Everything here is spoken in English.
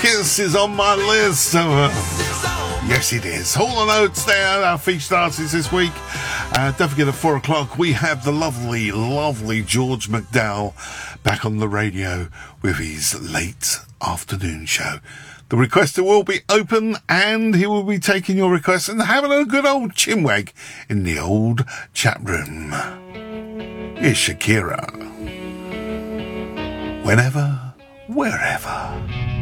Kiss is on my list. Yes, it is. Hall & Oates there, our featured artists this week. Don't forget at 4 o'clock we have the lovely, lovely George McDowell back on the radio with his late afternoon show. The requester will be open and he will be taking your requests and having a good old chinwag in the old chat room. Here's Shakira. Whenever, wherever.